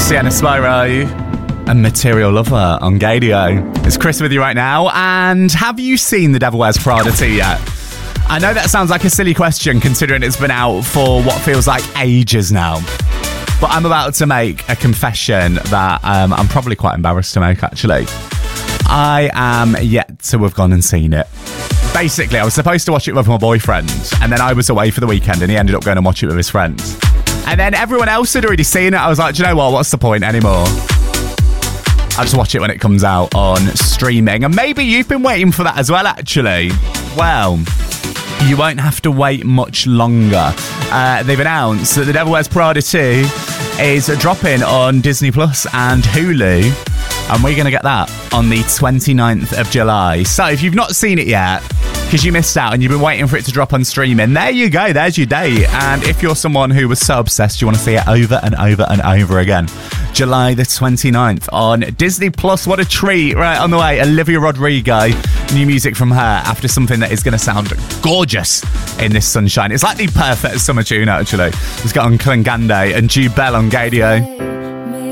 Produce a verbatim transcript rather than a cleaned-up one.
Sienna Spyro and Material Lover on Gadio. It's Chris with you right now, and have you seen The Devil Wears Prada two yet? I know that sounds like a silly question considering it's been out for what feels like ages now, but I'm about to make a confession that um, I'm probably quite embarrassed to make, actually. I am yet to have gone and seen it. Basically, I was supposed to watch it with my boyfriend, and then I was away for the weekend, and he ended up going and watch it with his friends. And then everyone else had already seen it. I was like, do you know what? What's the point anymore? I'll just watch it when it comes out on streaming. And maybe you've been waiting for that as well, actually. Well, you won't have to wait much longer. Uh, they've announced that The Devil Wears Prada two is dropping on Disney Plus and Hulu. And we're going to get that on the twenty-ninth of July. So if you've not seen it yet, because you missed out and you've been waiting for it to drop on streaming, there you go, there's your date. And if you're someone who was so obsessed you want to see it over and over and over again, July the twenty-ninth on Disney Plus. What a treat. Right, on the way, Olivia Rodrigo, new music from her after something that is going to sound gorgeous in this sunshine. It's like the perfect summer tune, actually. It's got on Klingande and Jude Bell on Gadio.